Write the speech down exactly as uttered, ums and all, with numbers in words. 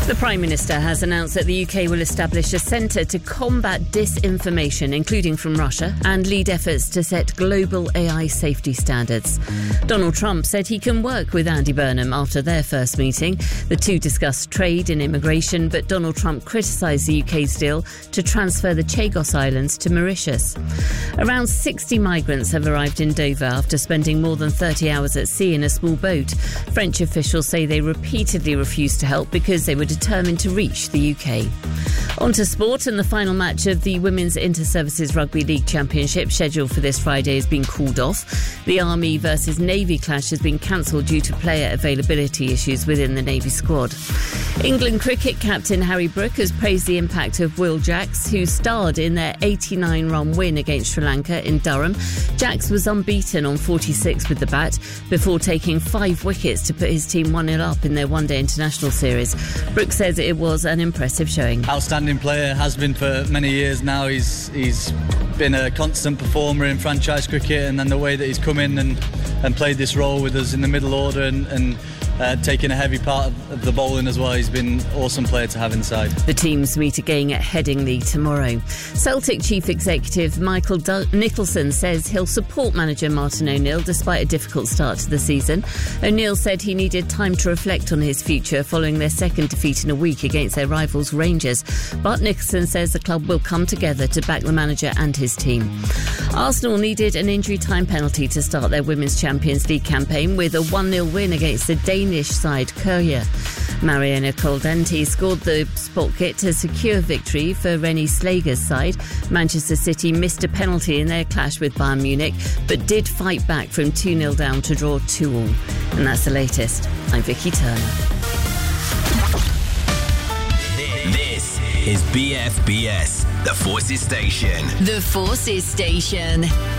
The Prime Minister has announced that the U K will establish a centre to combat disinformation, including from Russia, and lead efforts to set global A I safety standards. Donald Trump said he can work with Andy Burnham after their first meeting. The two discussed trade and immigration, but Donald Trump criticised the U K's deal to transfer the Chagos Islands to Mauritius. Around sixty migrants have arrived in Dover after spending more than thirty hours at sea in a small boat. French officials say they repeatedly refused to help because they were determined to reach the U K. On to sport, and the final match of the Women's Inter-Services Rugby League Championship, scheduled for this Friday, has been called off. The Army versus Navy clash has been cancelled due to player availability issues within the Navy squad. England cricket captain Harry Brook has praised the impact of Will Jacks, who starred in their eighty-nine run win against Sri Lanka in Durham. Jacks was unbeaten on forty-six with the bat before taking five wickets to put his team one nil up in their one-day international series. Brook says it was an impressive showing. Outstanding player, has been for many years now. He's he's been a constant performer in franchise cricket, and then the way that he's come in and, and played this role with us in the middle order and, and uh, taking a heavy part of, of the bowling as well. He's been an awesome player to have inside. The teams meet again at Headingley tomorrow. Celtic Chief Executive Michael D- Nicholson says he'll support manager Martin O'Neill despite a difficult start to the season. O'Neill said he needed time to reflect on his future following their second defeat in a week against their rivals Rangers. But Nicholson says the club will come together to back the manager and his team. Arsenal needed an injury time penalty to start their Women's Champions League campaign with a one nil win against the Danish side Courier. Mariana Coldenti scored the spot kick to secure victory for Rennie Slager's side. Manchester City missed a penalty in their clash with Bayern Munich, but did fight back from two nil down to draw two all. And that's the latest. I'm Vicky Turner. This is B F B S, the Forces Station. The Forces Station.